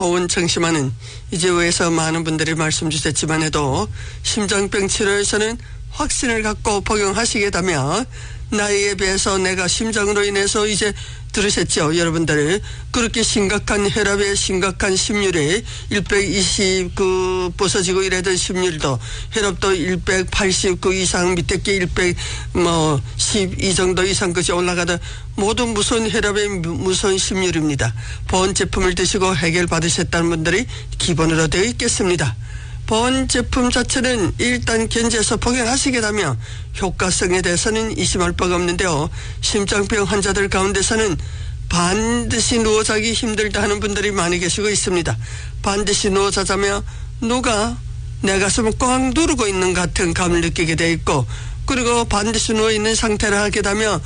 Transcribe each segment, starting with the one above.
오은 청심환은 이제외에서 많은 분들이 말씀 주셨지만 해도 심장병 치료에서는 확신을 갖고 복용하시겠다면 나이에 비해서 내가 심장으로 인해서 이제 들으셨죠 여러분들. 그렇게 심각한 혈압에 심각한 심률에 120 부서지고 이래던 심률도 혈압도 189 이상 밑에 게 112 정도 이상까지 올라가다 모두 무서운 혈압에 무서운 심률입니다. 보온 제품을 드시고 해결 받으셨다는 분들이 기본으로 되어 있겠습니다. 보온 제품 자체는 일단 견제해서 복용하시겠다면 효과성에 대해서는 의심할 바가 없는데요. 심장병 환자들 가운데서는 반드시 누워 자기 힘들다 하는 분들이 많이 계시고 있습니다. 반드시 누워 자자며 누가 내 가슴을 꽉 누르고 있는 같은 감을 느끼게 돼 있고, 그리고 반드시 누워 있는 상태를 하게 되면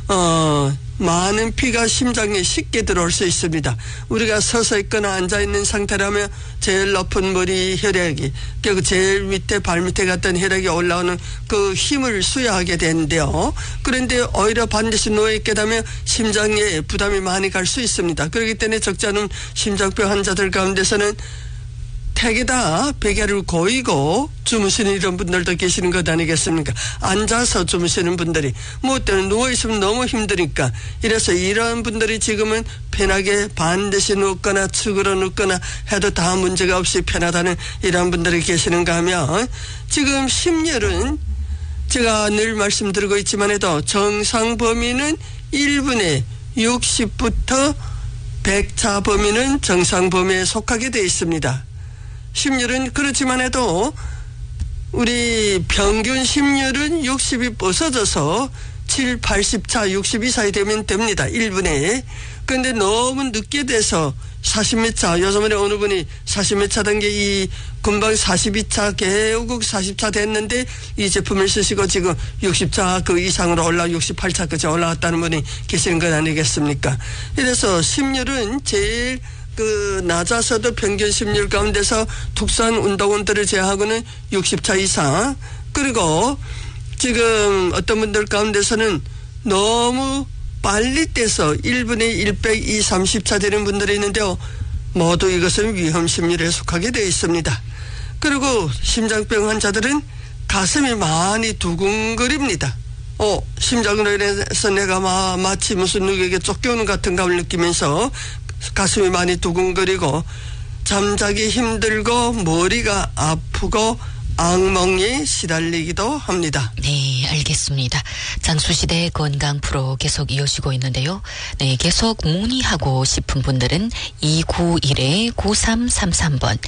많은 피가 심장에 쉽게 들어올 수 있습니다. 우리가 서서 있거나 앉아있는 상태라면 제일 높은 머리 혈액이, 결국 제일 밑에 발밑에 갔던 혈액이 올라오는 그 힘을 수여하게 되는데요. 그런데 오히려 반드시 누워있게 되면 심장에 부담이 많이 갈 수 있습니다. 그렇기 때문에 적지 않은 심장병 환자들 가운데서는 택에다 베개를 고이고 주무시는 이런 분들도 계시는 것 아니겠습니까? 앉아서 주무시는 분들이 뭐 때문에 누워있으면 너무 힘드니까, 이래서 이런 분들이 지금은 편하게 반드시 눕거나 축으로 눕거나 해도 다 문제가 없이 편하다는 이런 분들이 계시는가 하면, 지금 심혈은 제가 늘 말씀드리고 있지만 해도 정상 범위는 1분에 60부터 100차 범위는 정상 범위에 속하게 되어 있습니다. 심률은 그렇지만 해도 우리 평균 심률은 60이 벗어져서 7, 80차, 60이 사이 되면 됩니다. 1분에. 그런데 너무 늦게 돼서 40몇 차, 요즘에 어느 분이 40몇 차 된 게 이 금방 42차, 개우국 40차 됐는데 이 제품을 쓰시고 지금 60차 그 이상으로 68차까지 올라갔다는 분이 계시는 것 아니겠습니까? 이래서 심률은 제일 낮아서도 평균 심률 가운데서 특수한 운동원들을 제외하고는 60차 이상, 그리고 지금 어떤 분들 가운데서는 너무 빨리 떼서 1분에 100, 2, 30차 되는 분들이 있는데요. 모두 이것은 위험 심률에 속하게 되어 있습니다. 그리고 심장병 환자들은 가슴이 많이 두근거립니다. 심장으로 인해서 내가 마치 무슨 누구에게 쫓겨오는 같은 감을 느끼면서 가슴이 많이 두근거리고 잠자기 힘들고 머리가 아프고 악몽에 시달리기도 합니다. 네, 알겠습니다. 장수시대 건강 프로 계속 이어지고 있는데요. 네, 계속 문의하고 싶은 분들은 291-9333번,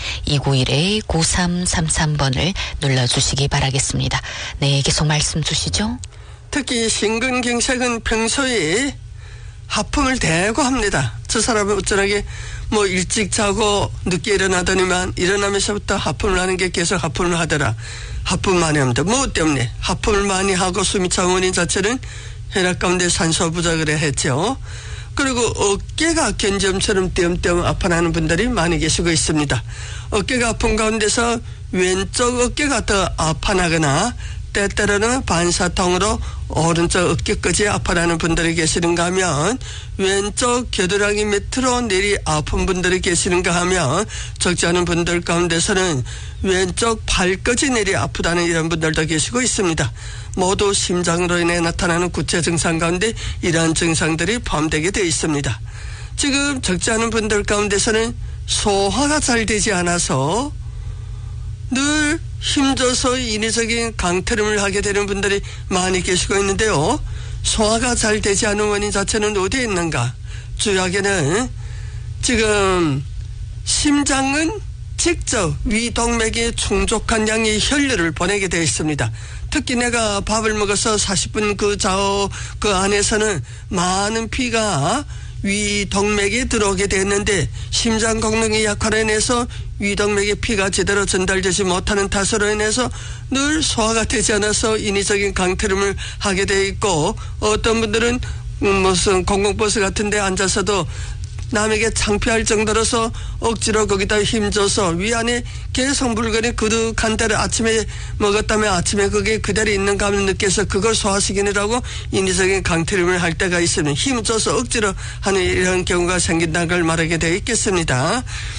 291-9333번을 눌러주시기 바라겠습니다. 네, 계속 말씀 주시죠. 특히 심근경색은 평소에 하품을 대고 합니다. 저 사람은 어쩌나게 뭐 일찍 자고 늦게 일어나더니만 일어나면서부터 하품을 하는 게 계속 하품을 하더라. 하품 많이 합니다. 뭐 때문에? 하품을 많이 하고 숨이 차는 원인 자체는 혈액 가운데 산소 부족을 했죠. 그리고 어깨가 견점처럼 띄엄띄엄 아파하는 분들이 많이 계시고 있습니다. 어깨가 아픈 가운데서 왼쪽 어깨가 더 아파나거나 때때로는 반사통으로 오른쪽 어깨까지 아파하는 분들이 계시는가 하면, 왼쪽 겨드랑이 밑으로 내리 아픈 분들이 계시는가 하면, 적지 않은 분들 가운데서는 왼쪽 발까지 내리 아프다는 이런 분들도 계시고 있습니다. 모두 심장으로 인해 나타나는 구체 증상 가운데 이러한 증상들이 포함되게 되어 있습니다. 지금 적지 않은 분들 가운데서는 소화가 잘 되지 않아서 늘 힘줘서 인위적인 강퇴름을 하게 되는 분들이 많이 계시고 있는데요. 소화가 잘 되지 않은 원인 자체는 어디에 있는가? 주약에는 지금 심장은 직접 위동맥에 충족한 양의 혈류를 보내게 되어 있습니다. 특히 내가 밥을 먹어서 40분 그 안에서는 많은 피가 위동맥에 들어오게 됐는데, 심장功能이 약화로 인해서 위동맥에 피가 제대로 전달되지 못하는 탓으로 인해서 늘 소화가 되지 않아서 인위적인 강퇴름을 하게 되어 있고, 어떤 분들은 무슨 공공버스 같은 데 앉아서도 남에게 창피할 정도로서 억지로 거기다 힘줘서 위 안에 계속 물건이 그득한 데를 아침에 먹었다면 아침에 그게 그대로 있는 감을 느껴서 그걸 소화시키느라고 인위적인 강퇴름을 할 때가 있으면 힘줘서 억지로 하는 이런 경우가 생긴다는 걸 말하게 되어 있겠습니다.